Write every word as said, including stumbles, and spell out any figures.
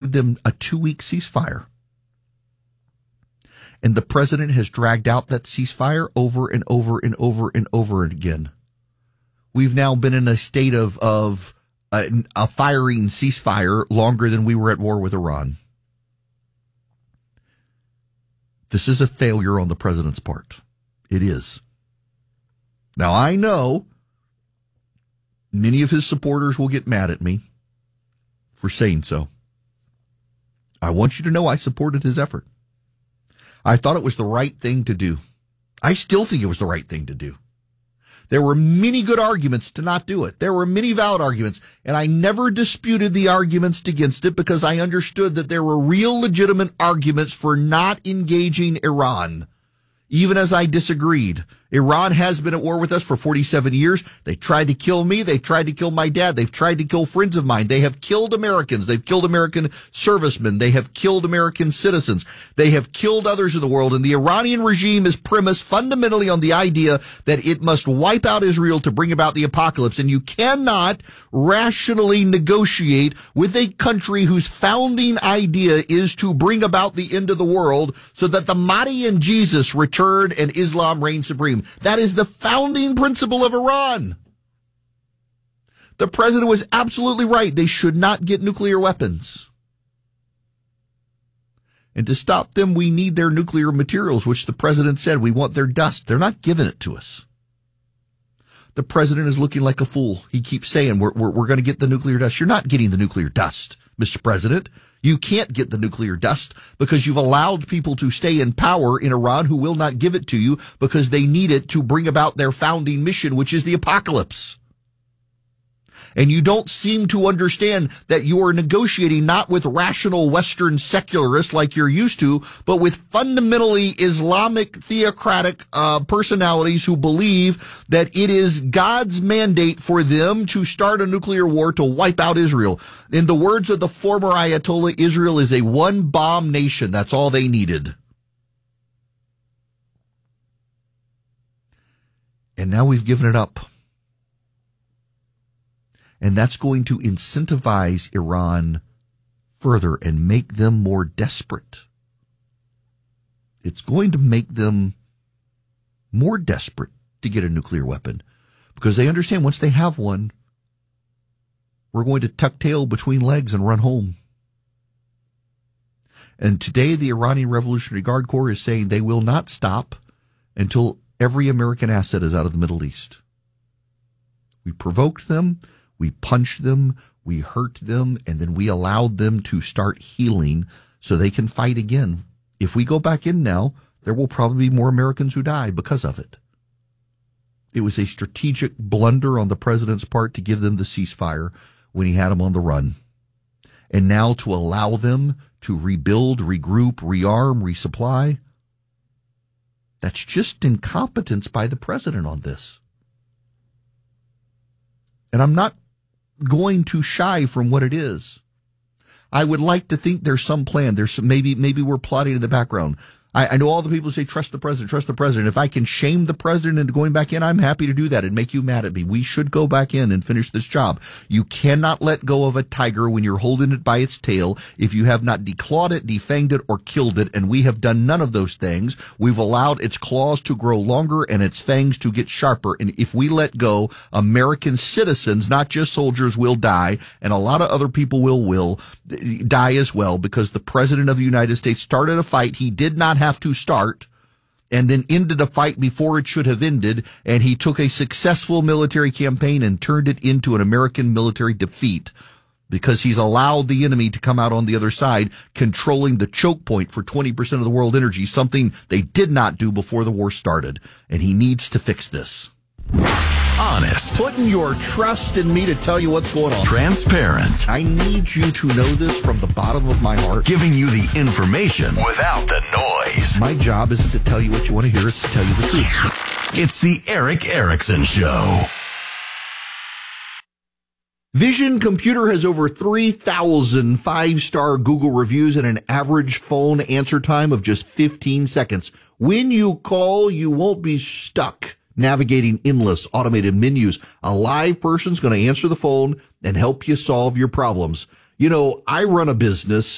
give them a two-week ceasefire. And the president has dragged out that ceasefire over and over and over and over again. We've now been in a state of, of a, a firing ceasefire longer than we were at war with Iran. This is a failure on the president's part. It is. Now, I know many of his supporters will get mad at me for saying so. I want you to know I supported his effort. I thought it was the right thing to do. I still think it was the right thing to do. There were many good arguments to not do it. There were many valid arguments, and I never disputed the arguments against it because I understood that there were real legitimate arguments for not engaging Iran, even as I disagreed. Iran has been at war with us for forty-seven years. They tried to kill me. They tried to kill my dad. They've tried to kill friends of mine. They have killed Americans. They've killed American servicemen. They have killed American citizens. They have killed others in the world. And the Iranian regime is premised fundamentally on the idea that it must wipe out Israel to bring about the apocalypse. And you cannot rationally negotiate with a country whose founding idea is to bring about the end of the world so that the Mahdi and Jesus return and Islam reign supreme. That is the founding principle of Iran. The president was absolutely right. They should not get nuclear weapons. And to stop them, we need their nuclear materials, which the president said we want their dust. They're not giving it to us. The president is looking like a fool. He keeps saying we're, we're, we're going to get the nuclear dust. You're not getting the nuclear dust, Mister President. You can't get the nuclear dust because you've allowed people to stay in power in Iran who will not give it to you because they need it to bring about their founding mission, which is the apocalypse. And you don't seem to understand that you are negotiating not with rational Western secularists like you're used to, but with fundamentally Islamic theocratic uh, personalities who believe that it is God's mandate for them to start a nuclear war to wipe out Israel. In the words of the former Ayatollah, Israel is a one-bomb nation. That's all they needed. And now we've given it up. And that's going to incentivize Iran further and make them more desperate. It's going to make them more desperate to get a nuclear weapon because they understand once they have one, we're going to tuck tail between legs and run home. And today, the Iranian Revolutionary Guard Corps is saying they will not stop until every American asset is out of the Middle East. We provoked them. We punched them, we hurt them, and then we allowed them to start healing so they can fight again. If we go back in now, there will probably be more Americans who die because of it. It was a strategic blunder on the president's part to give them the ceasefire when he had them on the run. And now to allow them to rebuild, regroup, rearm, resupply, that's just incompetence by the president on this. And I'm not going to shy from what it is. I would like to think there's some plan. There's some, maybe, maybe we're plotting in the background. I, I know all the people who say, trust the president, trust the president. If I can shame the president into going back in, I'm happy to do that and make you mad at me. We should go back in and finish this job. You cannot let go of a tiger when you're holding it by its tail if you have not declawed it, defanged it, or killed it, and we have done none of those things. We've allowed its claws to grow longer and its fangs to get sharper, and if we let go, American citizens, not just soldiers, will die, and a lot of other people will, will die as well because the president of the United States started a fight he did not have to start and then ended a fight before it should have ended, and he took a successful military campaign and turned it into an American military defeat because he's allowed the enemy to come out on the other side, controlling the choke point for twenty percent of the world energy, something they did not do before the war started, and he needs to fix this. Honest. Putting your trust in me to tell you what's going on. Transparent. I need you to know this from the bottom of my heart. Giving you the information without the noise. My job isn't to tell you what you want to hear, it's to tell you the truth. It's the Erick Erickson Show. Vision Computer has over three thousand five-star Google reviews and an average phone answer time of just fifteen seconds. When you call, you won't be stuck navigating endless automated menus. A live person's going to answer the phone and help you solve your problems. You know, I run a business